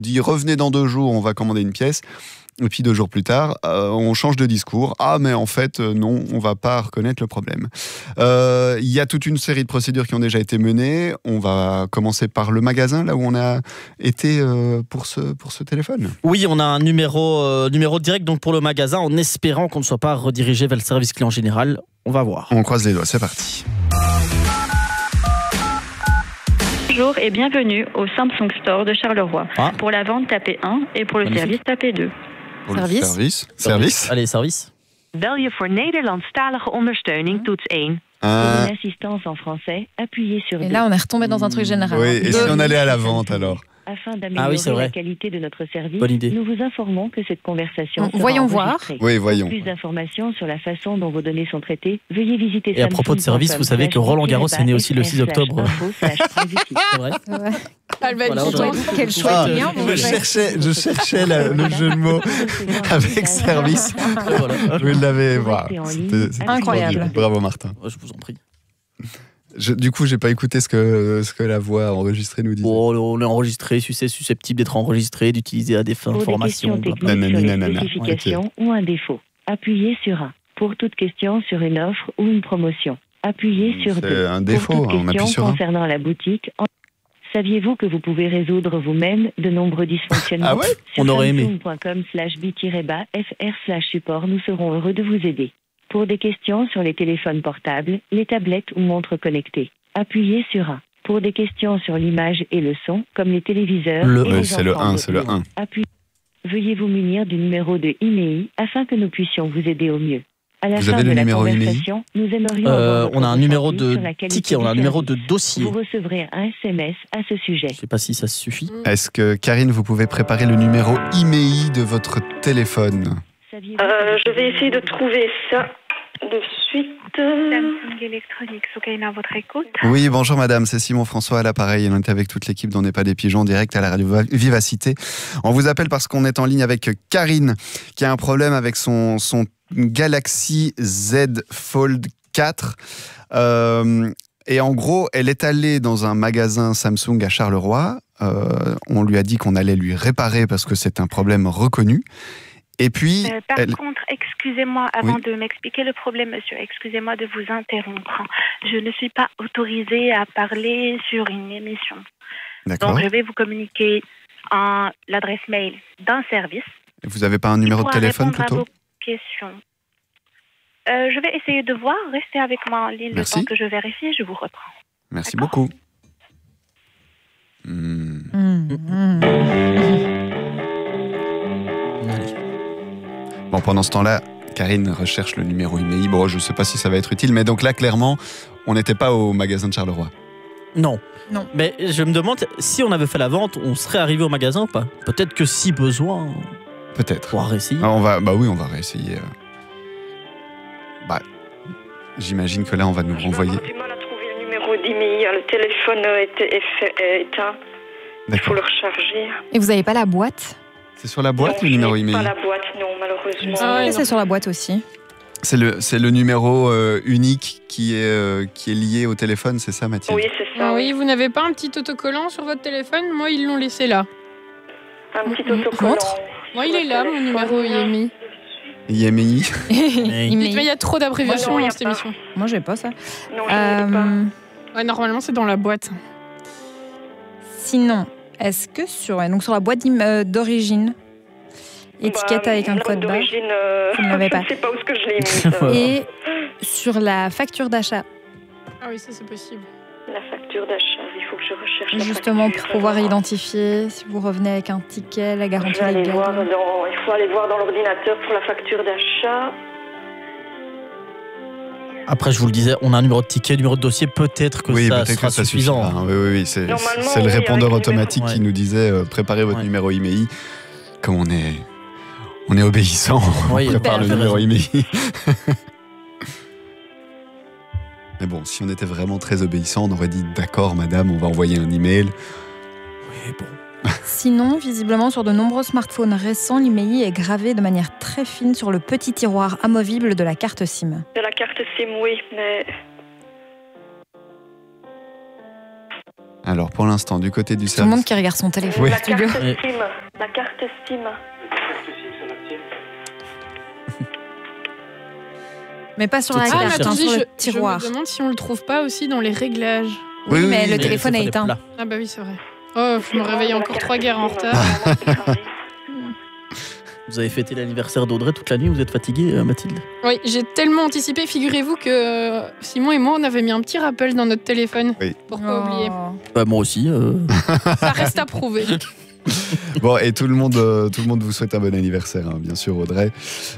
dit revenez dans 2 jours, on va commander une pièce. Et puis 2 jours plus tard, on change de discours. Ah, mais en fait, non, on va pas reconnaître le problème. Il y a toute une série de procédures qui ont déjà été menées. On va commencer par le magasin, là où on a été pour ce téléphone. Oui, on a un numéro direct donc pour le magasin, en espérant qu'on ne soit pas redirigé vers le service client général. On va voir. On croise les doigts, c'est parti. Bonjour et bienvenue au Samsung Store de Charleroi. Pour la vente, tapez 1 et pour le service, tapez 2. Pour service. Allez, service. Bel je voor Nederlandstalige ondersteuning, toets 1. Pour une assistance en français, appuyez sur 2. Et là, on est retombé dans un truc général. Oui, et si on allait à la vente alors? Afin d'améliorer la qualité de notre service, nous vous informons que cette conversation sera Voyons voir. Oui, voyons. Pour plus d'informations sur la façon dont vos données sont traitées, veuillez visiter. Et à propos de service, vous savez que Roland Garros est né aussi le 6 octobre. C'est vrai. Quel choix de lien. Je cherchais le jeu de mots avec service. Vous l'avez. C'était incroyable. Bravo Martin. Je vous en prie. Du coup, j'ai pas écouté ce que la voix enregistrée nous disait. Oh, on est enregistré, c'est susceptible d'être enregistré, d'utiliser à des fins de formation. Pour des questions techniques sur les spécifications ou un défaut, appuyez sur 1. Pour toute question sur une offre ou une promotion, appuyez sur 2. C'est un défaut, pour toute on appuie question sur 1. concernant la boutique, saviez-vous que vous pouvez résoudre vous-même de nombreux dysfonctionnements? Ah ouais? On aurait aimé. Sur samsung.com/b-fr/support, nous serons heureux de vous aider. Pour des questions sur les téléphones portables, les tablettes ou montres connectées, appuyez sur 1. Pour des questions sur l'image et le son, comme les téléviseurs c'est le 1, c'est le 1. Veuillez vous munir du numéro de IMEI afin que nous puissions vous aider au mieux. À la fin avez de le la numéro conversation, nous aimerions avoir votre on a un numéro ressenti de sur la qualité ticket, on a un du numéro de service. dossier. Vous recevrez un SMS à ce sujet. Je sais pas si ça suffit. Est-ce que, Karine, vous pouvez préparer le numéro IMEI de votre téléphone? Je vais essayer de trouver ça de suite. Samsung Électronique, Soukaina, à votre écoute. Oui, bonjour madame, c'est Simon François à l'appareil. On est avec toute l'équipe d'On n'est pas des pigeons, direct à la radio Vivacité. On vous appelle parce qu'on est en ligne avec Karine, qui a un problème avec son Galaxy Z Fold 4. Et en gros, elle est allée dans un magasin Samsung à Charleroi. On lui a dit qu'on allait lui réparer parce que c'est un problème reconnu. Et puis, par contre, excusez-moi, avant de m'expliquer le problème, monsieur, excusez-moi de vous interrompre. Je ne suis pas autorisée à parler sur une émission. D'accord. Donc, je vais vous communiquer l'adresse mail d'un service. Vous n'avez pas un numéro de téléphone plutôt? À vos questions. Je vais essayer de voir. Restez avec moi en ligne le temps que je vérifie. Je vous reprends. Merci beaucoup. Bon, pendant ce temps-là, Karine recherche le numéro IMEI. Bon, je ne sais pas si ça va être utile, mais donc là, clairement, on n'était pas au magasin de Charleroi. Non. Mais je me demande, si on avait fait la vente, on serait arrivé au magasin ou pas? Peut-être que si besoin... Peut-être. On va réessayer. On va réessayer. J'imagine que là, on va nous renvoyer. J'ai du mal à trouver le numéro d'IMEI. Le téléphone est éteint. Il faut le recharger. Et vous n'avez pas la boîte? C'est sur la boîte, le numéro IMEI? Pas la boîte, non, malheureusement. C'est sur la boîte aussi. C'est le numéro unique qui est lié au téléphone, c'est ça, Mathilde? Oui, c'est ça. Oui, vous n'avez pas un petit autocollant sur votre téléphone? Moi, ils l'ont laissé là. Un petit autocollant. Moi, il est là, mon numéro IMEI. IMEI. Il y a trop d'abréviations dans cette émission. Moi, j'ai pas ça. Non, je ne pas. Ouais, normalement, c'est dans la boîte. Sinon, est-ce que sur la boîte d'origine, étiquette avec un code barre, vous ne l'avez pas? Je ne sais pas où je l'ai mis. Et sur la facture d'achat. Ah oui, ça c'est possible. La facture d'achat, il faut que je recherche justement pour pouvoir identifier si vous revenez avec un ticket, la garantie légale. Il faut aller voir dans l'ordinateur pour la facture d'achat. Après, je vous le disais, on a un numéro de ticket, numéro de dossier, peut-être que ça sera suffisant. Oui, c'est le répondeur automatique qui nous disait préparez votre numéro IMEI. Comme on est obéissant, on prépare le numéro IMEI. Mais bon, si on était vraiment très obéissant, on aurait dit d'accord madame, on va envoyer un email. Oui, bon. Sinon, visiblement, sur de nombreux smartphones récents, l'IMEI est gravé de manière très fine sur le petit tiroir amovible de la carte SIM. De la carte SIM, oui, mais... Alors, pour l'instant, du côté du Tout le service... monde qui regarde son téléphone Oui. au studio. La carte SIM. Mais pas sur Tout la ça, Ah, mais carte, attendez, sur le je tiroir. me demande si on le trouve pas aussi dans les réglages. Oui, mais le téléphone est éteint. Ah bah oui, c'est vrai. Oh, je me réveille encore 3 guerres en retard. Vous avez fêté l'anniversaire d'Audrey toute la nuit, vous êtes fatiguée, Mathilde? Oui, j'ai tellement anticipé. Figurez-vous que Simon et moi, on avait mis un petit rappel dans notre téléphone. Oui. Pour pas oublier. Moi aussi. Ça reste à prouver. Bon, et tout le monde vous souhaite un bon anniversaire, hein, bien sûr, Audrey.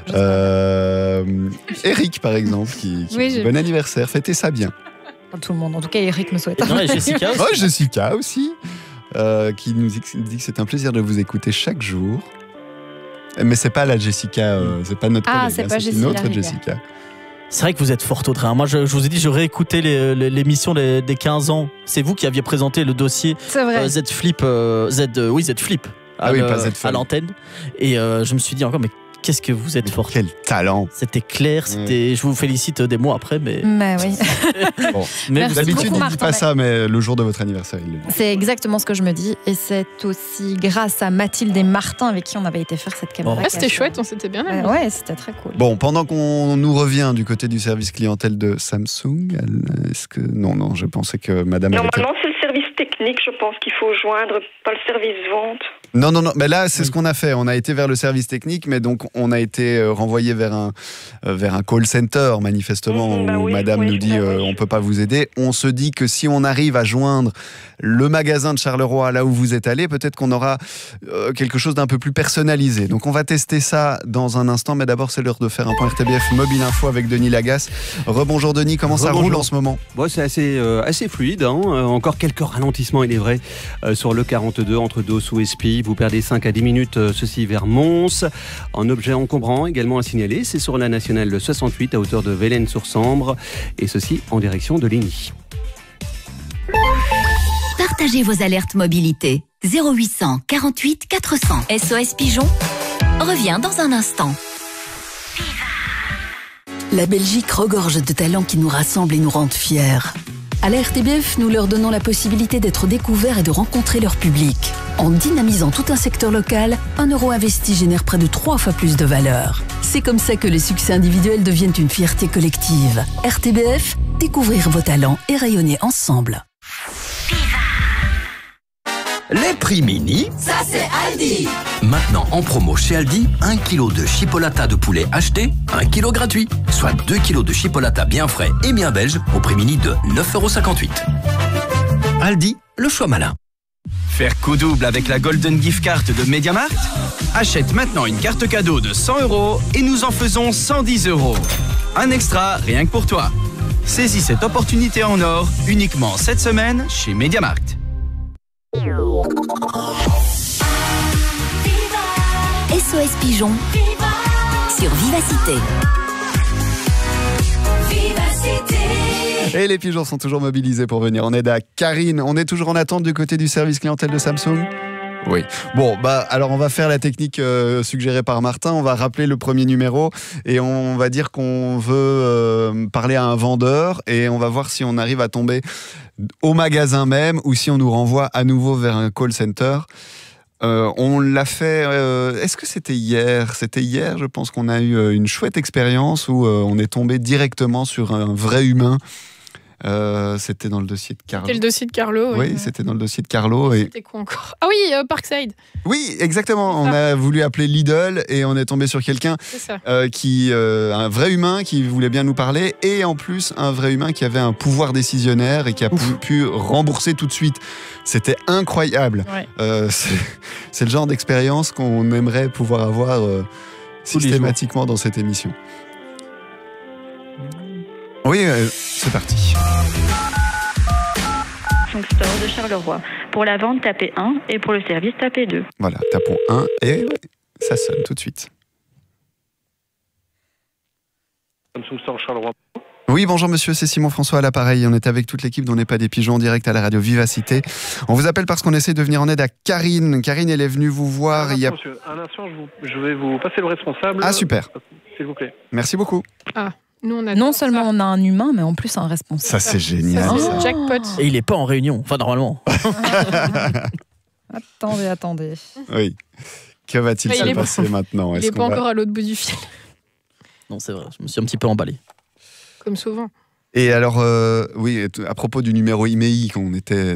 Eric, par exemple, qui Oui, dit bon anniversaire, fêtez ça bien. Tout le monde. En tout cas, Eric me souhaite. Non, et Jessica aussi. Oh, Jessica aussi, qui nous dit que c'est un plaisir de vous écouter chaque jour. Mais c'est pas la Jessica, c'est pas notre collègue, c'est pas une Jessie autre Larivière. Jessica. C'est vrai que vous êtes forte, Audrey. Moi, je vous ai dit, j'aurais écouté l'émission des 15 ans. C'est vous qui aviez présenté le dossier C'est vrai. Z Flip. Z Flip. Ah oui, pas Z Flip. À l'antenne. Et je me suis dit encore, mais qu'est-ce que vous êtes forte. Quel talent. C'était clair, je vous félicite des mois après, mais. Mais oui. Bon. Mais Merci D'habitude, beaucoup, il dit pas Martin. ça, mais le jour de votre anniversaire, il le dit. C'est exactement ce que je me dis. Et c'est aussi grâce à Mathilde et Martin avec qui on avait été faire cette caméra. Ah, c'était chouette, on s'était bien amusé. Ouais, c'était très cool. Bon, pendant qu'on nous revient du côté du service clientèle de Samsung, est-ce que... Non, je pensais que madame... Normalement, c'est le service technique, je pense qu'il faut joindre, pas le service vente. Non, mais là, c'est ce qu'on a fait. On a été vers le service technique, mais donc on a été renvoyé vers un call center, manifestement, où madame nous dit on peut pas vous aider. On se dit que si on arrive à joindre le magasin de Charleroi, là où vous êtes allé, peut-être qu'on aura quelque chose d'un peu plus personnalisé. Donc on va tester ça dans un instant, mais d'abord c'est l'heure de faire un point RTBF Mobile Info avec Denis Lagasse. Rebonjour Denis, comment ça roule en ce moment? Bon, c'est assez fluide, hein. Encore quelques ralentissements, il est vrai, sur le 42 entre Dossou et Espy. Vous perdez 5 à 10 minutes, ceci vers Mons. Un objet encombrant également à signaler, c'est sur la nationale 68 à hauteur de Vélène-sur-Sambre, et ceci en direction de Ligny. Partagez vos alertes mobilité. 0800 48 400. SOS Pigeon revient dans un instant. La Belgique regorge de talents qui nous rassemblent et nous rendent fiers. À la RTBF, nous leur donnons la possibilité d'être découverts et de rencontrer leur public. En dynamisant tout un secteur local, 1 euro investi génère près de 3 fois plus de valeur. C'est comme ça que les succès individuels deviennent une fierté collective. RTBF, découvrir vos talents et rayonner ensemble. Les prix mini, ça c'est Aldi. Maintenant en promo chez Aldi, 1 kg de chipolata de poulet acheté, 1 kg gratuit. Soit 2 kg de chipolata bien frais et bien belge au prix mini de 9,58 €. Aldi, le choix malin. Faire coup double avec la Golden Gift Card de MediaMarkt? Achète maintenant une carte cadeau de 100 € et nous en faisons 110 €. Un extra rien que pour toi. Saisis cette opportunité en or uniquement cette semaine chez MediaMarkt. SOS Pigeon sur Vivacité. Et les pigeons sont toujours mobilisés pour venir en aide à Karine. On est toujours en attente du côté du service clientèle de Samsung? Oui. Bon, alors on va faire la technique suggérée par Martin. On va rappeler le premier numéro et on va dire qu'on veut parler à un vendeur et on va voir si on arrive à tomber au magasin même ou si on nous renvoie à nouveau vers un call center. On l'a fait... Est-ce que c'était hier? C'était hier, je pense qu'on a eu une chouette expérience où on est tombé directement sur un vrai humain. C'était dans le dossier de Carlo. C'était le dossier de Carlo. Oui, c'était dans le dossier de Carlo. C'était quoi encore? Ah oui, Parkside. Oui, exactement. On a voulu appeler Lidl et on est tombé sur quelqu'un un vrai humain qui voulait bien nous parler et en plus un vrai humain qui avait un pouvoir décisionnaire et qui a pu rembourser tout de suite. C'était incroyable. Ouais. C'est le genre d'expérience qu'on aimerait pouvoir avoir systématiquement dans cette émission. Oui, c'est parti. Store de Charleroi. Pour la vente, tapez 1 et pour le service, tapez 2. Voilà, tapons 1 et ça sonne tout de suite. Samsung Store Charleroi. Oui, bonjour monsieur, c'est Simon François à l'appareil. On est avec toute l'équipe d'On n'est pas des pigeons en direct à la radio Vivacité. On vous appelle parce qu'on essaie de venir en aide à Karine. Karine, elle est venue vous voir. Un instant, je vais vous passer le responsable. Ah, super. S'il vous plaît. Merci beaucoup. Ah, Nous, non seulement on a un humain, mais en plus un responsable. Ça, c'est génial. Ça, c'est jackpot. Et il n'est pas en réunion, enfin normalement. Attendez. Oui. Que va-t-il se passer maintenant? Il n'est pas encore à l'autre bout du fil. Non, c'est vrai, je me suis un petit peu emballé. Comme souvent. Et alors, oui, à propos du numéro IMEI qu'on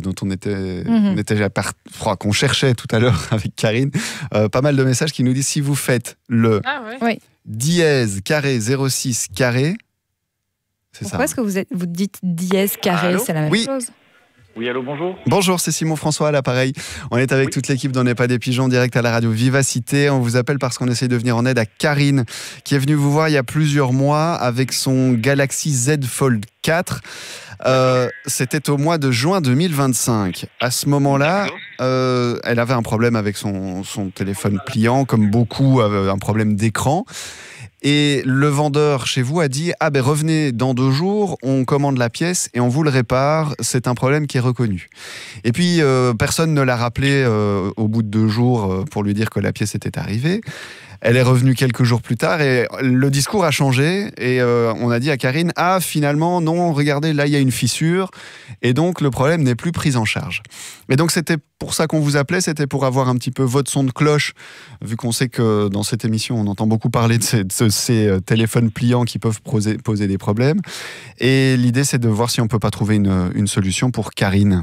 cherchait tout à l'heure avec Karine, pas mal de messages qui nous disent si vous faites le dièse carré 06 carré, c'est ça. Pourquoi est-ce que vous dites dièse carré? C'est la même chose. Oui, allô, bonjour. Bonjour, c'est Simon François à l'appareil. On est avec toute l'équipe d'On n'est pas des pigeons, direct à la radio Vivacité. On vous appelle parce qu'on essaye de venir en aide à Karine, qui est venue vous voir il y a plusieurs mois avec son Galaxy Z Fold 4. C'était au mois de juin 2025. À ce moment-là, elle avait un problème avec son téléphone pliant, comme beaucoup, un problème d'écran. Et le vendeur chez vous a dit « Ah ben revenez dans 2 jours, on commande la pièce et on vous le répare, c'est un problème qui est reconnu. » Et puis personne ne l'a rappelé au bout de 2 jours pour lui dire que la pièce était arrivée. Elle est revenue quelques jours plus tard et le discours a changé et on a dit à Karine « Ah finalement non, regardez là il y a une fissure et donc le problème n'est plus pris en charge. » Et donc c'était pour ça qu'on vous appelait, c'était pour avoir un petit peu votre son de cloche, vu qu'on sait que dans cette émission on entend beaucoup parler de ces téléphones pliants qui peuvent poser des problèmes. Et l'idée c'est de voir si on peut pas trouver une solution pour Karine.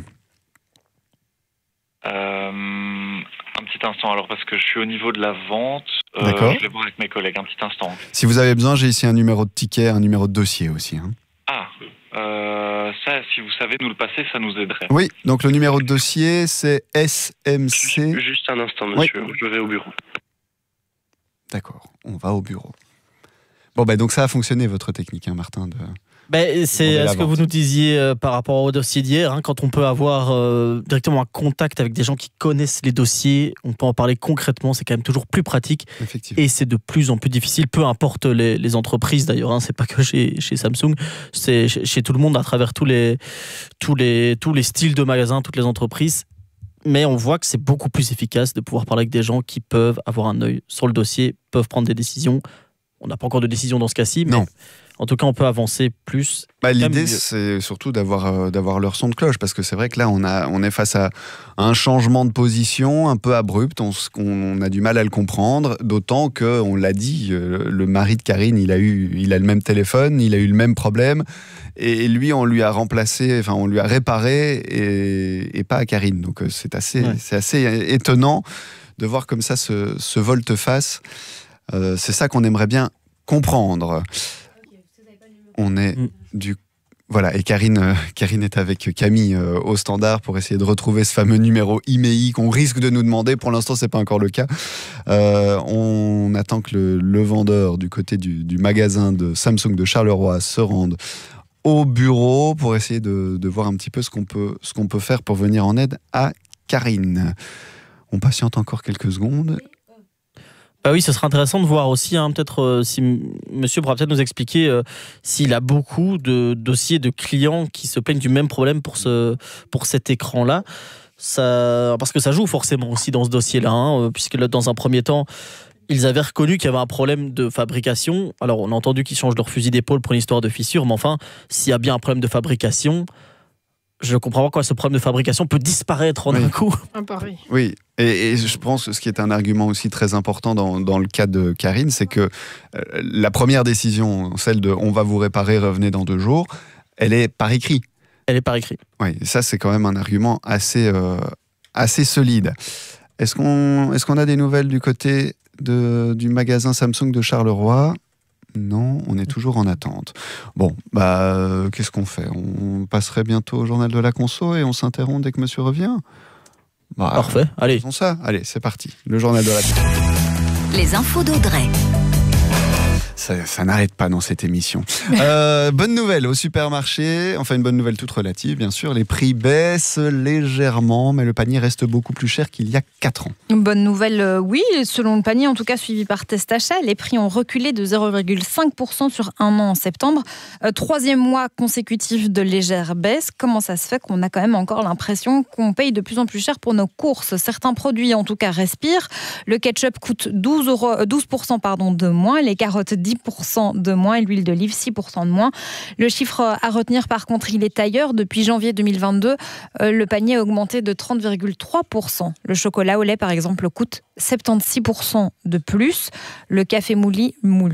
Un petit instant alors parce que je suis au niveau de la vente. D'accord. Je vais voir avec mes collègues un petit instant. Si vous avez besoin, j'ai ici un numéro de ticket, un numéro de dossier aussi. Ah, ça, si vous savez nous le passer, ça nous aiderait. Oui, donc le numéro de dossier, c'est SMC. Juste un instant, monsieur, je vais au bureau. D'accord, on va au bureau. Bon, donc ça a fonctionné, votre technique, Martin. C'est ce que vous nous disiez par rapport au dossier d'hier. Quand on peut avoir directement un contact avec des gens qui connaissent les dossiers, on peut en parler concrètement, c'est quand même toujours plus pratique. Et c'est de plus en plus difficile, peu importe les entreprises d'ailleurs. C'est pas que chez Samsung, c'est chez tout le monde à travers tous les styles de magasins, toutes les entreprises. Mais on voit que c'est beaucoup plus efficace de pouvoir parler avec des gens qui peuvent avoir un œil sur le dossier, peuvent prendre des décisions. On n'a pas encore de décision dans ce cas-ci, mais en tout cas, on peut avancer plus. L'idée, c'est surtout d'avoir leur son de cloche, parce que c'est vrai que là, on est face à un changement de position un peu abrupt. On a du mal à le comprendre, d'autant que, on l'a dit, le mari de Karine, il a le même téléphone, il a eu le même problème, et lui, on lui a remplacé, enfin, on lui a réparé, et pas à Karine. Donc, c'est assez étonnant de voir comme ça ce volte-face. C'est ça qu'on aimerait bien comprendre. On est Voilà, et Karine est avec Camille au standard pour essayer de retrouver ce fameux numéro IMEI qu'on risque de nous demander. Pour l'instant, c'est pas encore le cas. On attend que le vendeur du côté du magasin de Samsung de Charleroi se rende au bureau pour essayer de voir un petit peu ce qu'on peut faire pour venir en aide à Karine. On patiente encore quelques secondes. Oui, ce serait intéressant de voir aussi, peut-être si monsieur pourra peut-être nous expliquer s'il a beaucoup de dossiers de clients qui se plaignent du même problème pour cet écran-là. Parce que ça joue forcément aussi dans ce dossier-là, puisque là, dans un premier temps, ils avaient reconnu qu'il y avait un problème de fabrication. Alors, on a entendu qu'ils changent leur fusil d'épaule pour une histoire de fissure, mais enfin, s'il y a bien un problème de fabrication, je comprends pas quoi ce problème de fabrication peut disparaître en un coup. Pareil. Oui, et je pense que ce qui est un argument aussi très important dans le cas de Karine, c'est que la première décision, celle de « on va vous réparer, revenez dans 2 jours », elle est par écrit. Elle est par écrit. Oui, ça c'est quand même un argument assez solide. Est-ce qu'on a des nouvelles du côté du magasin Samsung de Charleroi ? Non, on est toujours en attente. Bon, qu'est-ce qu'on fait ? On passerait bientôt au journal de la conso et on s'interrompt dès que monsieur revient ? Parfait, allez. Faisons ça. Allez, c'est parti. Le journal de la conso. Les infos d'Audrey. Ça n'arrête pas dans cette émission. Bonne nouvelle au supermarché, enfin une bonne nouvelle toute relative, bien sûr. Les prix baissent légèrement, mais le panier reste beaucoup plus cher qu'il y a 4 ans. Une bonne nouvelle, oui, selon le panier, en tout cas suivi par Test Achat, les prix ont reculé de 0,5% sur 1 an en septembre. 3e mois consécutif de légère baisse. Comment ça se fait qu'on a quand même encore l'impression qu'on paye de plus en plus cher pour nos courses ? Certains produits, en tout cas, respirent. Le ketchup coûte 12% de moins, les carottes 10% de moins et l'huile d'olive 6% de moins. Le chiffre à retenir par contre, il est ailleurs. Depuis janvier 2022, le panier a augmenté de 30,3%. Le chocolat au lait par exemple coûte 76% de plus. Le café moulu,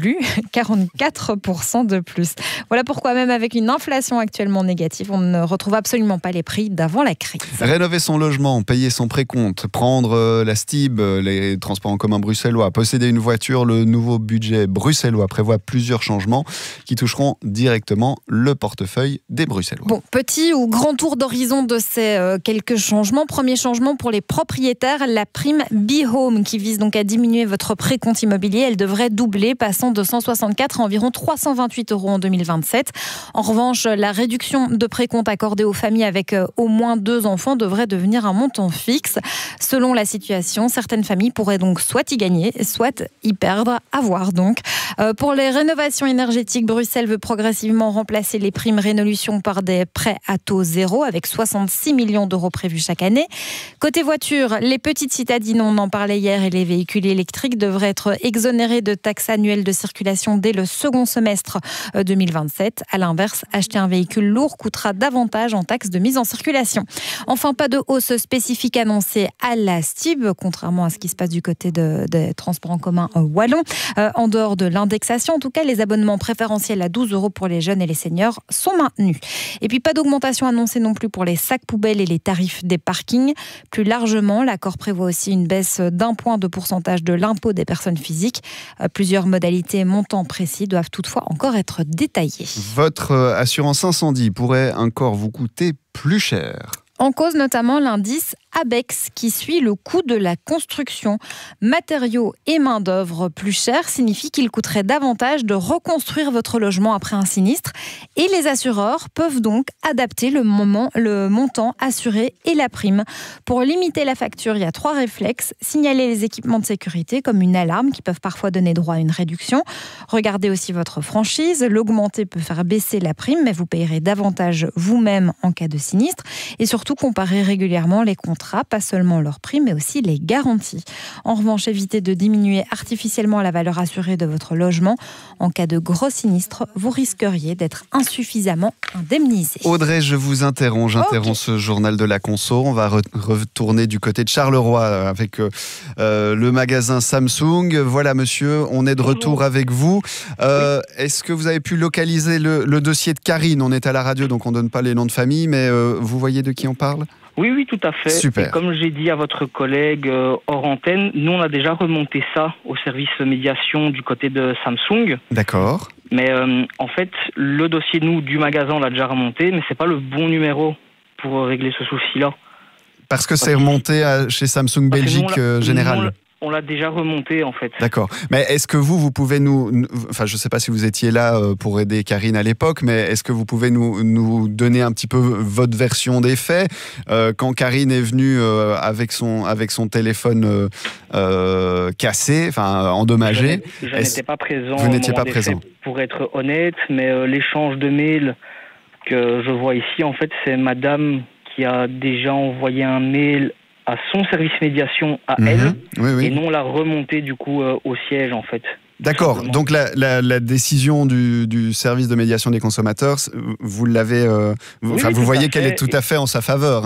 44% de plus. Voilà pourquoi même avec une inflation actuellement négative, on ne retrouve absolument pas les prix d'avant la crise. Rénover son logement, payer son précompte, prendre la STIB, les transports en commun bruxellois, posséder une voiture, le nouveau budget bruxellois prévoit plusieurs changements qui toucheront directement le portefeuille des Bruxellois. Bon, petit ou grand tour d'horizon de ces quelques changements. Premier changement pour les propriétaires, la prime BeHome qui vise donc à diminuer votre précompte immobilier. Elle devrait doubler, passant de 164 à environ 328 € en 2027. En revanche, la réduction de précompte accordée aux familles avec au moins 2 enfants devrait devenir un montant fixe. Selon la situation, certaines familles pourraient donc soit y gagner, soit y perdre. À voir donc. Pour les rénovations énergétiques, Bruxelles veut progressivement remplacer les primes Rénolution par des prêts à taux zéro avec 66 millions d'euros prévus chaque année. Côté voiture, les petites citadines, on en parlait hier, et les véhicules électriques devraient être exonérés de taxes annuelles de circulation dès le second semestre 2027. À l'inverse, acheter un véhicule lourd coûtera davantage en taxes de mise en circulation. Enfin, pas de hausse spécifique annoncée à la STIB, contrairement à ce qui se passe du côté des transports en commun wallons. En dehors de l'indexation, en tout cas, les abonnements préférentiels à 12 € pour les jeunes et les seniors sont maintenus. Et puis, pas d'augmentation annoncée non plus pour les sacs poubelles et les tarifs des parkings. Plus largement, l'accord prévoit aussi une baisse d'1 point de pourcentage de l'impôt des personnes physiques. Plusieurs modalités et montants précis doivent toutefois encore être détaillés. Votre assurance incendie pourrait encore vous coûter plus cher. En cause notamment l'indice ABEX qui suit le coût de la construction. Matériaux et main-d'œuvre plus chers signifie qu'il coûterait davantage de reconstruire votre logement après un sinistre. Et les assureurs peuvent donc adapter le montant assuré et la prime. Pour limiter la facture, il y a 3 réflexes. Signaler les équipements de sécurité comme une alarme qui peuvent parfois donner droit à une réduction. Regardez aussi votre franchise. L'augmenter peut faire baisser la prime, mais vous payerez davantage vous-même en cas de sinistre. Et surtout, comparer régulièrement les contrats, pas seulement leur prix, mais aussi les garanties. En revanche, évitez de diminuer artificiellement la valeur assurée de votre logement. En cas de gros sinistre, vous risqueriez d'être insuffisamment indemnisé. Audrey, je vous interromps. J'interromps ce journal de la conso. On va retourner du côté de Charleroi avec le magasin Samsung. Voilà, monsieur, on est de retour avec vous. Est-ce que vous avez pu localiser le dossier de Karine? On est à la radio, donc on ne donne pas les noms de famille, mais vous voyez de qui on parle? Oui, tout à fait. Super. Et comme j'ai dit à votre collègue hors antenne, nous on a déjà remonté ça au service médiation du côté de Samsung. D'accord. Mais en fait, le dossier du magasin on l'a déjà remonté, mais c'est pas le bon numéro pour régler ce souci-là. Parce que c'est remonté chez Samsung Belgique Général. On l'a déjà remonté en fait. D'accord. Mais est-ce que vous pouvez enfin je ne sais pas si vous étiez là pour aider Karine à l'époque, mais est-ce que vous pouvez nous donner un petit peu votre version des faits quand Karine est venue avec son téléphone cassé, enfin endommagé? Je n'étais pas présent. Vous n'étiez pas présent. Pour être honnête, mais l'échange de mails que je vois ici, en fait, c'est madame qui a déjà envoyé un mail à son service médiation à elle, et non la remontée du coup au siège en fait. D'accord, donc la décision du service de médiation des consommateurs, vous l'avez, vous voyez qu'elle est tout à fait en sa faveur.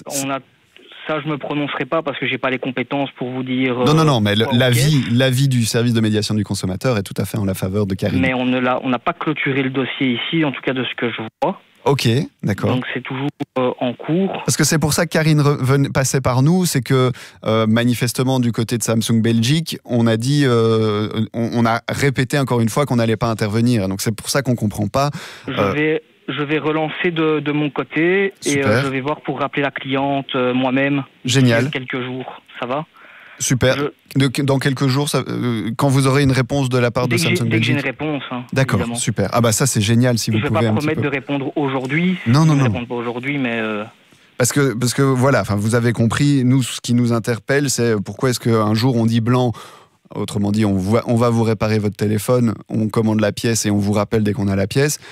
Ça, je me prononcerai pas parce que j'ai pas les compétences pour vous dire. Non, mais l'avis du service de médiation du consommateur est tout à fait en la faveur de Karine. Mais on n'a pas clôturé le dossier ici, en tout cas de ce que je vois. Ok, d'accord. Donc c'est toujours en cours. Parce que c'est pour ça que Karine passait par nous, c'est que manifestement du côté de Samsung Belgique, on a dit, on a répété encore une fois qu'on n'allait pas intervenir. Donc c'est pour ça qu'on comprend pas. Je vais relancer de mon côté. Super. Et je vais voir pour rappeler la cliente moi-même. Génial. Quelques jours, ça va? Super. Dans quelques jours, quand vous aurez une réponse de la part de Samsung Belgique. Dès que j'ai une réponse. D'accord, évidemment. Super. Ah bah ça c'est génial si vous pouvez. Je ne vais pas promettre de répondre aujourd'hui. Non. Je ne réponds pas aujourd'hui, mais. Parce que voilà, enfin vous avez compris. Nous, ce qui nous interpelle, c'est pourquoi est-ce qu'un jour on dit blanc. Autrement dit, on va vous réparer votre téléphone, on commande la pièce et on vous rappelle dès qu'on a la pièce.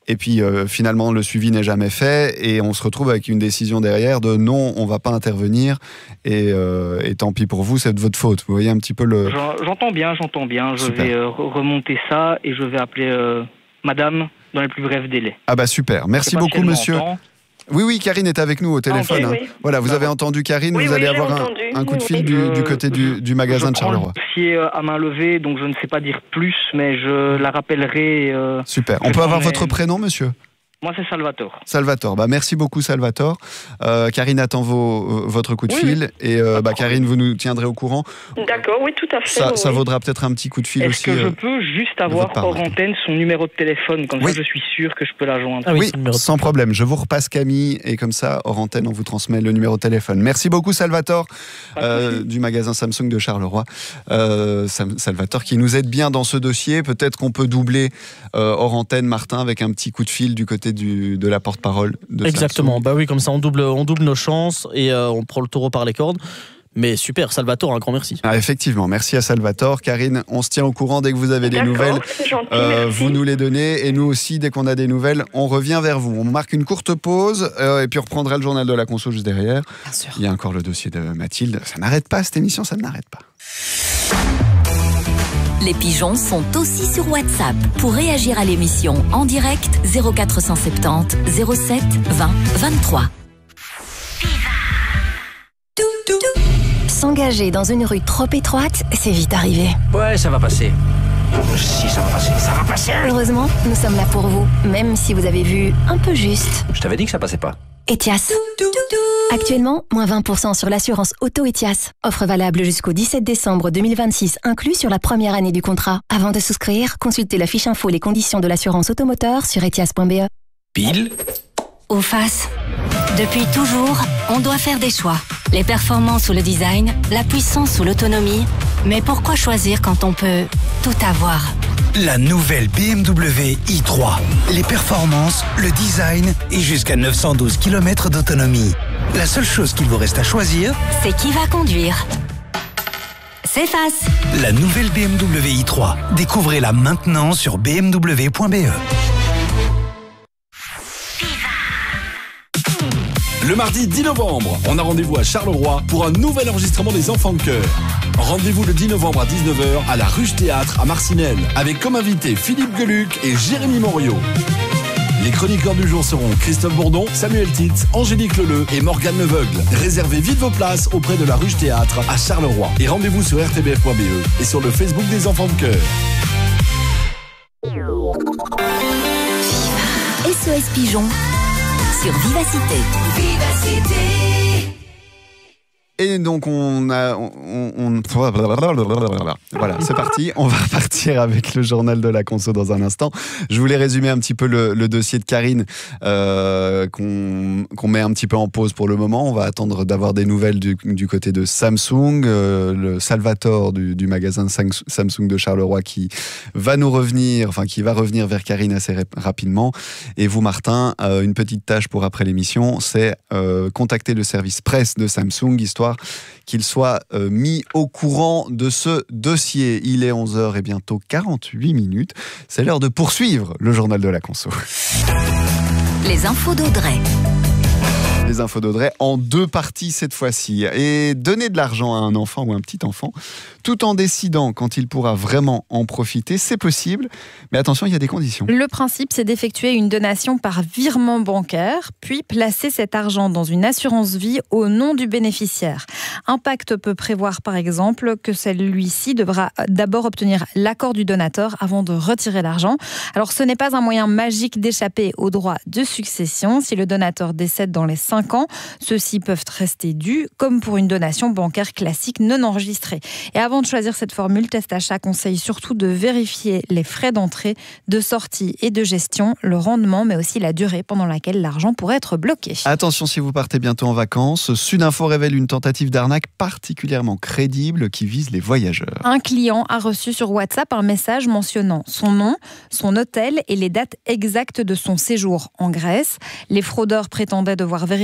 Et puis finalement, le suivi n'est jamais fait et on se retrouve avec une décision derrière de non, on ne va pas intervenir et tant pis pour vous, c'est de votre faute. Vous voyez un petit peu le... J'entends bien. Je vais remonter ça et je vais appeler madame dans les plus brefs délais. Ah bah super, merci beaucoup monsieur. Oui, Karine est avec nous au téléphone. Okay, oui. Voilà, vous avez entendu Karine, vous allez avoir un coup de fil du côté du magasin de Charleroi. Je prends le dossier à main levée, donc je ne sais pas dire plus, mais je la rappellerai. Super. On peut avoir votre prénom, monsieur ? Moi, c'est Salvatore. Salvatore. Merci beaucoup, Salvatore. Karine attend votre coup de fil. Et Karine, vous nous tiendrez au courant. D'accord, oui, tout à fait. Ça vaudra peut-être un petit coup de fil aussi. Est-ce que je peux juste avoir hors antenne son numéro de téléphone ? Comme ça, je suis sûr que je peux la joindre. Oui, sans problème. Je vous repasse Camille. Et comme ça, hors antenne, on vous transmet le numéro de téléphone. Merci beaucoup, Salvatore, du magasin Samsung de Charleroi. Salvatore qui nous aide bien dans ce dossier. Peut-être qu'on peut doubler hors antenne, Martin, avec un petit coup de fil du côté de la porte-parole de Exactement, Samsung. Oui, comme ça on double nos chances et on prend le taureau par les cornes. Mais super, Salvatore, un grand merci. Effectivement, merci à Salvatore. Karine, on se tient au courant dès que vous avez des nouvelles. Gentil, vous nous les donnez et nous aussi, dès qu'on a des nouvelles, on revient vers vous. On marque une courte pause et puis on reprendra le journal de la conso juste derrière. Bien sûr. Il y a encore le dossier de Mathilde. Ça n'arrête pas, cette émission, ça ne n'arrête pas. Les pigeons sont aussi sur WhatsApp. Pour réagir à l'émission en direct, 0470 07 20 23. S'engager dans une rue trop étroite, c'est vite arrivé. Ouais, ça va passer. Si, ça va passer. Heureusement, nous sommes là pour vous, même si vous avez vu un peu juste. Je t'avais dit que ça passait pas. Etias. Actuellement, moins 20% sur l'assurance auto Etias. Offre valable jusqu'au 17 décembre 2026, inclus sur la première année du contrat. Avant de souscrire, consultez la fiche info les conditions de l'assurance automoteur sur etias.be. Pile Ou face. Depuis toujours, on doit faire des choix. Les performances ou le design, la puissance ou l'autonomie. Mais pourquoi choisir quand on peut tout avoir ? La nouvelle BMW i3. Les performances, le design et jusqu'à 912 km d'autonomie. La seule chose qu'il vous reste à choisir, c'est qui va conduire. C'est face. La nouvelle BMW i3. Découvrez-la maintenant sur bmw.be. Le mardi 10 novembre, on a rendez-vous à Charleroi pour un nouvel enregistrement des Enfants de Chœur. Rendez-vous le 10 novembre à 19h à la Ruche Théâtre à Marcinelle, avec comme invités Philippe Geluc et Jérémy Morio. Les chroniqueurs du jour seront Christophe Bourdon, Samuel Titz, Angélique Leleu et Morgane Leveugle. Réservez vite vos places auprès de la Ruche Théâtre à Charleroi. Et rendez-vous sur rtbf.be et sur le Facebook des Enfants de Chœur. SOS Pigeon sur Vivacité. Et donc voilà, c'est parti. On va repartir avec le journal de la conso dans un instant. Je voulais résumer un petit peu le dossier de Karine qu'on met un petit peu en pause pour le moment. On va attendre d'avoir des nouvelles du côté de Samsung, le Salvatore du magasin Samsung de Charleroi qui va revenir vers Karine assez rapidement. Et vous, Martin, une petite tâche pour après l'émission, c'est contacter le service presse de Samsung, histoire qu'il soit mis au courant de ce dossier. Il est 11h et bientôt 48 minutes. C'est l'heure de poursuivre le journal de la conso. Les infos d'Audrey. Les infos d'Audrey en 2 parties cette fois-ci. Et donner de l'argent à un enfant ou un petit enfant, tout en décidant quand il pourra vraiment en profiter, c'est possible. Mais attention, il y a des conditions. Le principe, c'est d'effectuer une donation par virement bancaire, puis placer cet argent dans une assurance vie au nom du bénéficiaire. Un pacte peut prévoir, par exemple, que celui-ci devra d'abord obtenir l'accord du donateur avant de retirer l'argent. Alors, ce n'est pas un moyen magique d'échapper aux droits de succession. Si le donateur décède dans les 5 ans, ceux-ci peuvent rester dus, comme pour une donation bancaire classique non enregistrée. Et avant de choisir cette formule, Test Achat conseille surtout de vérifier les frais d'entrée, de sortie et de gestion, le rendement, mais aussi la durée pendant laquelle l'argent pourrait être bloqué. Attention si vous partez bientôt en vacances, Sudinfo révèle une tentative d'arnaque particulièrement crédible qui vise les voyageurs. Un client a reçu sur WhatsApp un message mentionnant son nom, son hôtel et les dates exactes de son séjour en Grèce. Les fraudeurs prétendaient devoir vérifier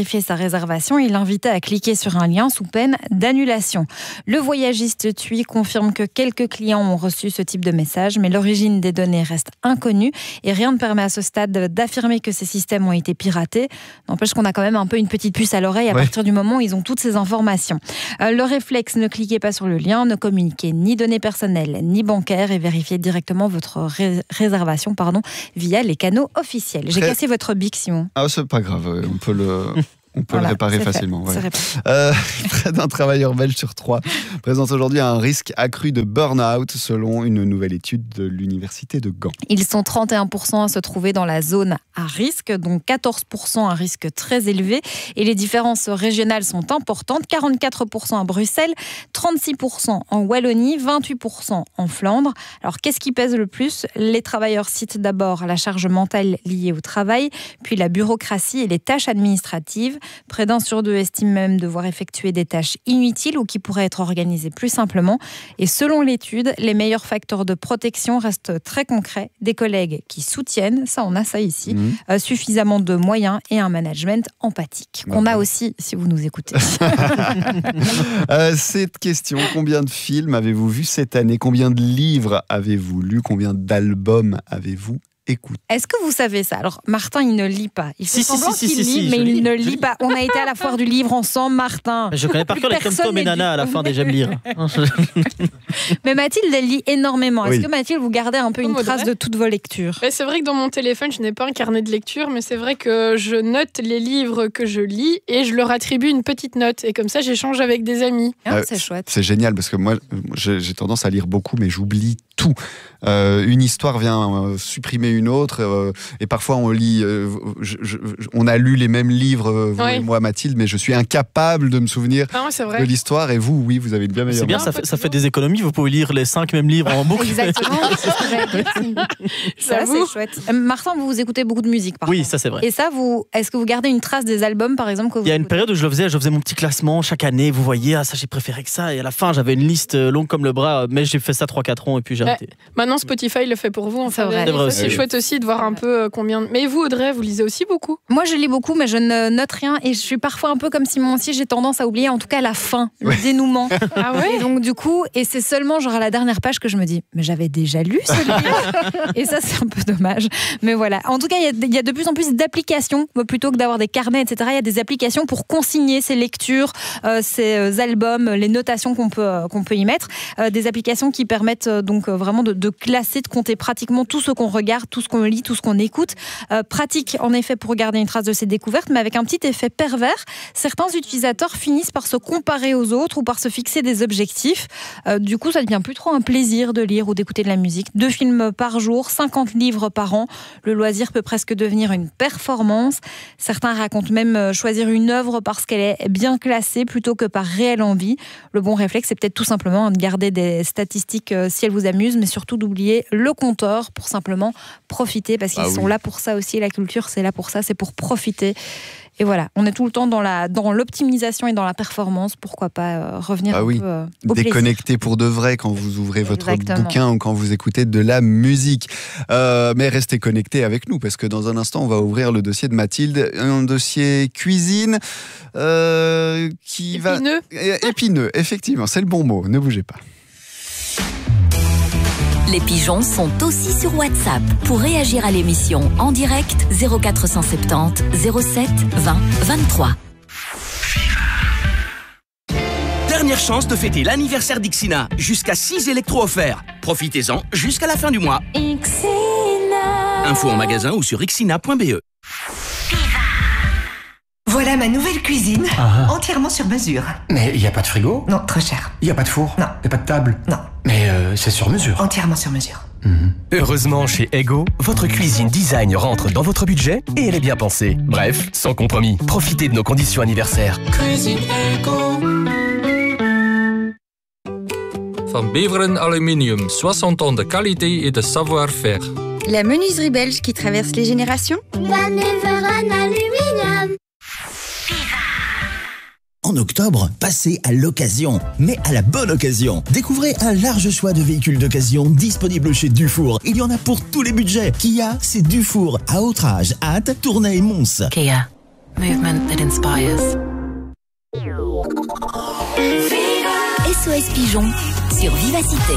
vérifier sa réservation. Il l'invitait à cliquer sur un lien sous peine d'annulation. Le voyagiste TUI confirme que quelques clients ont reçu ce type de message, mais l'origine des données reste inconnue et rien ne permet à ce stade d'affirmer que ces systèmes ont été piratés. N'empêche qu'on a quand même un peu une petite puce à l'oreille à partir du moment où ils ont toutes ces informations. Le réflexe, ne cliquez pas sur le lien, ne communiquez ni données personnelles ni bancaires et vérifiez directement votre réservation via les canaux officiels. J'ai cassé votre bic, Simon. Ah, c'est pas grave, on peut le... On peut le réparer facilement. Près d'un travailleur belge sur 3 présente aujourd'hui un risque accru de burn-out selon une nouvelle étude de l'université de Gand. Ils sont 31% à se trouver dans la zone à risque, dont 14% à risque très élevé. Et les différences régionales sont importantes. 44% à Bruxelles, 36% en Wallonie, 28% en Flandre. Alors qu'est-ce qui pèse le plus ? Les travailleurs citent d'abord la charge mentale liée au travail, puis la bureaucratie et les tâches administratives. Près d'un sur 2 estime même devoir effectuer des tâches inutiles ou qui pourraient être organisées plus simplement. Et selon l'étude, les meilleurs facteurs de protection restent très concrets. Des collègues qui soutiennent, ça on a ça ici, suffisamment de moyens et un management empathique. Qu'on a aussi si vous nous écoutez. Cette question, combien de films avez-vous vu cette année ? Combien de livres avez-vous lu ? Combien d'albums avez-vous écoute. Est-ce que vous savez ça ? Alors, Martin, il ne lit pas. Il fait semblant qu'il lit, mais il ne lit pas. On a été à la foire du livre ensemble, Martin. Je connais par cœur les Tom et Nana à la fin des J'aime lire. Mais Mathilde, elle lit énormément. Est-ce que Mathilde, vous gardez un peu une trace de toutes vos lectures ? C'est vrai que dans mon téléphone, je n'ai pas un carnet de lecture, mais c'est vrai que je note les livres que je lis et je leur attribue une petite note. Et comme ça, j'échange avec des amis. C'est chouette. C'est génial parce que moi, j'ai tendance à lire beaucoup, mais j'oublie tout. Une histoire vient supprimer une autre et parfois on lit on a lu les mêmes livres vous et moi, Mathilde, mais je suis incapable de me souvenir de l'histoire. Et vous, oui, vous avez une bien meilleure. C'est bien, ça fait des économies. Vous pouvez lire les 5 mêmes livres en boucle. Exactement. Ça, c'est chouette. Martin, vous écoutez beaucoup de musique, par contre. Ça c'est vrai. Et ça, est-ce que vous gardez une trace des albums, par exemple, que vous Il y a une période où je faisais mon petit classement chaque année. Vous voyez, ça j'ai préféré que ça. Et à la fin, j'avais une liste longue comme le bras, mais j'ai fait ça 3-4 ans et puis j'ai arrêté. Maintenant, Spotify le fait pour vous. C'est vrai. C'est chouette aussi de voir un peu combien. Mais vous, Audrey, vous lisez aussi beaucoup ? Moi, je lis beaucoup, mais je ne note rien. Et je suis parfois un peu comme Simon aussi. J'ai tendance à oublier, en tout cas, la fin, le dénouement. Ah ouais ? Et donc, du coup, c'est seulement genre à la dernière page que je me dis, mais j'avais déjà lu ce livre. Et ça, c'est un peu dommage. Mais voilà. En tout cas, il y a de plus en plus d'applications, plutôt que d'avoir des carnets, etc. Il y a des applications pour consigner ces lectures, ces albums, les notations qu'on peut y mettre. Des applications qui permettent donc vraiment de classer, de compter pratiquement tout ce qu'on regarde, tout ce qu'on lit, tout ce qu'on écoute. Pratique, en effet, pour garder une trace de ces découvertes, mais avec un petit effet pervers. Certains utilisateurs finissent par se comparer aux autres ou par se fixer des objectifs. Du coup, ça devient plus trop un plaisir de lire ou d'écouter de la musique. 2 films par jour, 50 livres par an. Le loisir peut presque devenir une performance. Certains racontent même choisir une œuvre parce qu'elle est bien classée plutôt que par réelle envie. Le bon réflexe, c'est peut-être tout simplement de garder des statistiques si elles vous amusent, mais surtout d'oublier le compteur pour simplement profiter, parce qu'ils sont là pour ça aussi. La culture, c'est là pour ça, c'est pour profiter. Et voilà, on est tout le temps dans l'optimisation et dans la performance. Pourquoi pas revenir un peu au déconnecter pour de vrai quand vous ouvrez votre bouquin ou quand vous écoutez de la musique. Mais restez connectés avec nous, parce que dans un instant, on va ouvrir le dossier de Mathilde, un dossier cuisine qui épineux. Épineux, effectivement, c'est le bon mot. Ne bougez pas. Les pigeons sont aussi sur WhatsApp. Pour réagir à l'émission en direct, 0470 07 20 23. Dernière chance de fêter l'anniversaire d'Ixina. Jusqu'à 6 électros offerts. Profitez-en jusqu'à la fin du mois. Ixina. Info en magasin ou sur ixina.be. Voilà ma nouvelle cuisine, entièrement sur mesure. Mais il n'y a pas de frigo ? Non, trop cher. Il n'y a pas de four ? Non. Il n'y a pas de table ? Non. Mais c'est sur mesure. Entièrement sur mesure. Heureusement, chez Ego, votre cuisine design rentre dans votre budget et elle est bien pensée. Bref, sans compromis. Profitez de nos conditions anniversaires. Cuisine Ego. Van Beveren Aluminium, 60 ans de qualité et de savoir-faire. La menuiserie belge qui traverse les générations. Van Beveren Aluminium. En octobre, passez à l'occasion, mais à la bonne occasion. Découvrez un large choix de véhicules d'occasion disponibles chez Dufour. Il y en a pour tous les budgets. Kia, c'est Dufour, à Autrage, Hâte, Tournai et Mons. Kia, Movement that inspires. SOS Pigeon sur Vivacité.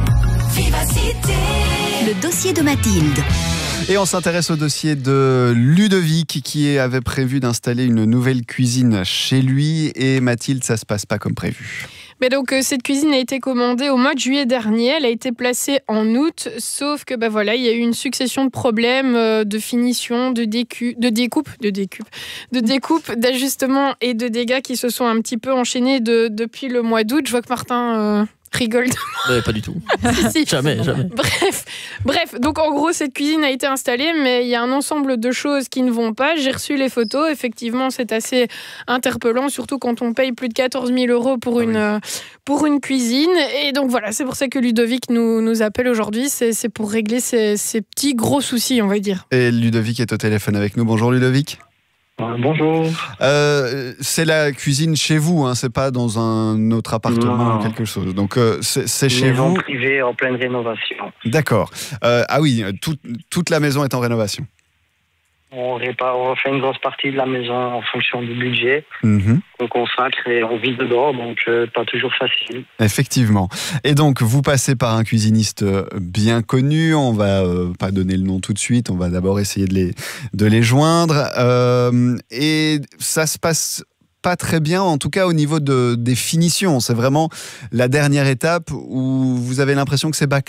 Le dossier de Mathilde. Et on s'intéresse au dossier de Ludovic qui avait prévu d'installer une nouvelle cuisine chez lui. Et Mathilde, ça se passe pas comme prévu. Mais donc, cette cuisine a été commandée au mois de juillet dernier. Elle a été placée en août. Sauf que, il y a eu une succession de problèmes de finition, de découpe, d'ajustement et de dégâts qui se sont un petit peu enchaînés depuis le mois d'août. Je vois que Martin rigole. Pas du tout. Si. Jamais. Bref, donc en gros, cette cuisine a été installée, mais il y a un ensemble de choses qui ne vont pas. J'ai reçu les photos. Effectivement, c'est assez interpellant, surtout quand on paye plus de 14 000 € pour une cuisine. Et donc voilà, c'est pour ça que Ludovic nous appelle aujourd'hui. C'est pour régler ces petits gros soucis, on va dire. Et Ludovic est au téléphone avec nous. Bonjour Ludovic. Bonjour. C'est la cuisine chez vous, hein, c'est pas dans un autre appartement ou quelque chose. Donc c'est chez vous. Maison privée en pleine rénovation. D'accord. Ah oui, toute la maison est en rénovation. On fait une grosse partie de la maison en fonction du budget. On consacre et on vit dedans, donc pas toujours facile. Effectivement. Et donc, vous passez par un cuisiniste bien connu. On va pas donner le nom tout de suite. On va d'abord essayer de les joindre. Et ça se passe pas très bien, en tout cas au niveau des finitions. C'est vraiment la dernière étape où vous avez l'impression que c'est bâclé ?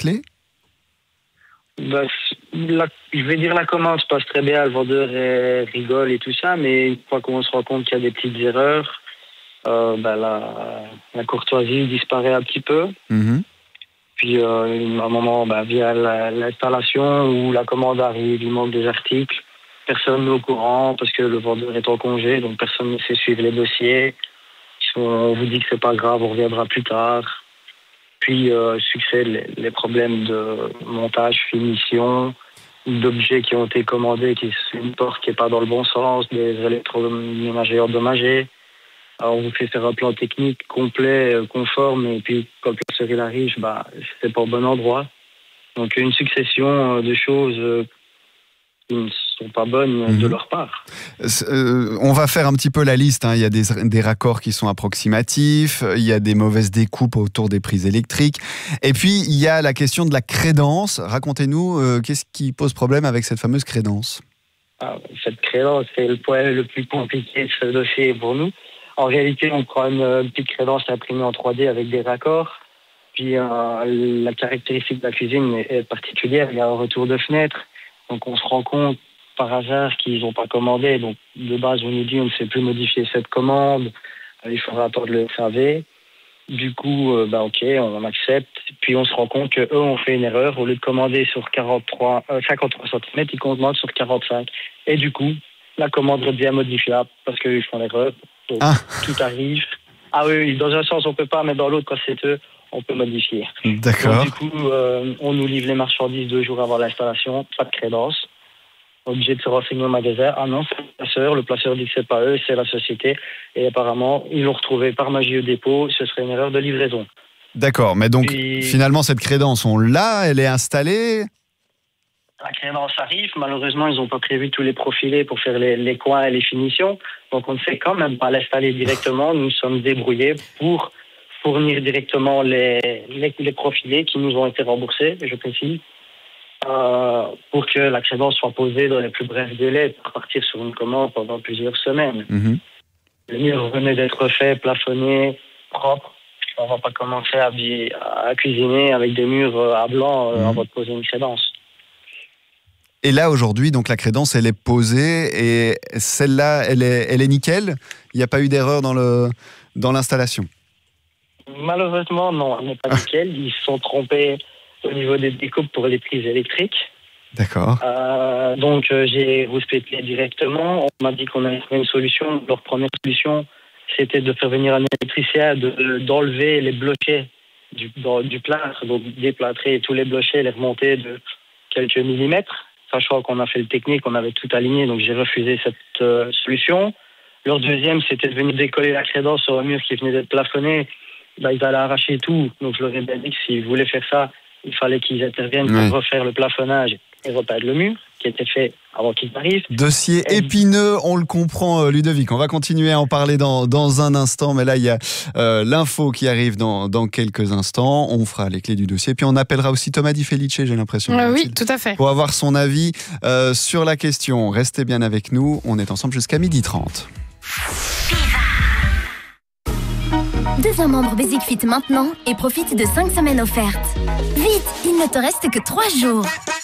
Je vais dire la commande se passe très bien, le vendeur rigole et tout ça, mais une fois qu'on se rend compte qu'il y a des petites erreurs, la courtoisie disparaît un petit peu. Puis à un moment, via l'installation où la commande arrive, il manque des articles, personne n'est au courant parce que le vendeur est en congé, donc personne ne sait suivre les dossiers. On vous dit que c'est pas grave, on reviendra plus tard. Puis succèdent les problèmes de montage, finition, d'objets qui ont été commandés, une porte qui n'est pas dans le bon sens, des électroménagers endommagés. Alors on vous fait faire un plan technique complet, conforme, et puis quand le placeur il arrive, c'est pas au bon endroit. Donc une succession de choses qui ne sont pas bonnes de leur part. On va faire un petit peu la liste. Il y a des raccords qui sont approximatifs, il y a des mauvaises découpes autour des prises électriques. Et puis, il y a la question de la crédence. Racontez-nous, qu'est-ce qui pose problème avec cette fameuse crédence ? Cette crédence, c'est le point le plus compliqué de ce dossier pour nous. En réalité, on prend une petite crédence imprimée en 3D avec des raccords. Puis, la caractéristique de la cuisine est particulière. Il y a un retour de fenêtre. Donc on se rend compte par hasard qu'ils n'ont pas commandé. Donc de base on nous dit on ne sait plus modifier cette commande, il faudra attendre le SAV. Du coup ok, on accepte. Puis on se rend compte qu'eux ont fait une erreur. Au lieu de commander sur 53 cm, ils commandent sur 45. Et du coup la commande devient modifiable parce qu'ils font l'erreur. Donc tout arrive. Ah oui, dans un sens on peut pas, mais dans l'autre quand c'est eux, on peut modifier. D'accord. Donc, du coup, on nous livre les marchandises 2 jours avant l'installation, pas de crédence. Obligé de se renseigner au magasin. Ah non, c'est le placeur dit que c'est pas eux, c'est la société. Et apparemment, ils l'ont retrouvé par magie au dépôt, ce serait une erreur de livraison. D'accord, mais donc finalement cette crédence, on l'a, elle est installée ? La crédence arrive, malheureusement ils n'ont pas prévu tous les profilés pour faire les coins et les finitions. Donc on ne sait quand même pas l'installer directement, nous sommes débrouillés pour fournir directement les profilés qui nous ont été remboursés, je précise, pour que la crédence soit posée dans les plus brefs délais, pour partir sur une commande pendant plusieurs semaines. Le mur venait d'être fait, plafonné, propre. On ne va pas commencer à cuisiner avec des murs à blanc avant de poser une crédence. Et là, aujourd'hui, donc la crédence, elle est posée et celle-là, elle est nickel ? Il n'y a pas eu d'erreur dans l'installation ? Malheureusement, non, elle n'est pas nickel. Ils se sont trompés au niveau des découpes pour les prises électriques. D'accord. Donc, j'ai rouspété directement. On m'a dit qu'on allait trouver une solution. Leur première solution, c'était de faire venir un électricien, d'enlever les blochets du plâtre, donc déplâtrer tous les blochets, les remonter de quelques millimètres. Sachant qu'on a fait le technique, on avait tout aligné, donc j'ai refusé cette solution. Leur deuxième, c'était de venir décoller la crédence sur un mur qui venait d'être plafonné. Ils allaient arracher tout. Donc je leur ai bien dit que s'ils voulaient faire ça, il fallait qu'ils interviennent pour refaire le plafonnage et repeindre le mur. qui a été fait avant qu'ils arrivent. Dossier épineux, on le comprend, Ludovic. On va continuer à en parler dans un instant, mais là, il y a l'info qui arrive dans quelques instants. On fera les clés du dossier, puis on appellera aussi Thomas Di Felice, j'ai l'impression. Oui, tout à fait. Pour avoir son avis sur la question. Restez bien avec nous, on est ensemble jusqu'à 12h30. Deviens membre Basic Fit maintenant et profite de 5 semaines offertes. Vite, il ne te reste que 3 jours.